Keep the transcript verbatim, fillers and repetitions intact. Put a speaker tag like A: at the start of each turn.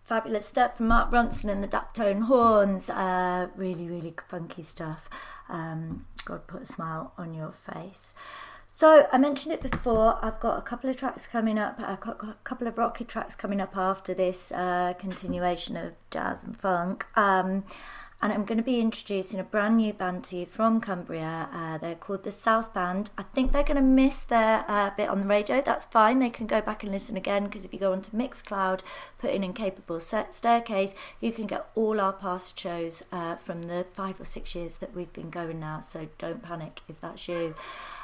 A: fabulous stuff from Mark Ronson and the Daptone Horns. Uh, really, really funky stuff. Um, God, put a smile on your face. So I mentioned it before, I've got a couple of tracks coming up, I've got a couple of rocket tracks coming up after this uh, continuation of jazz and funk. Um, and I'm going to be introducing a brand new band to you from Cumbria. Uh, they're called the South Band. I think they're going to miss their uh, bit on the radio. That's fine. They can go back and listen again, because if you go onto Mixcloud, put in Incapable Staircase, you can get all our past shows uh, from the five or six years that we've been going now. So don't panic if that's you.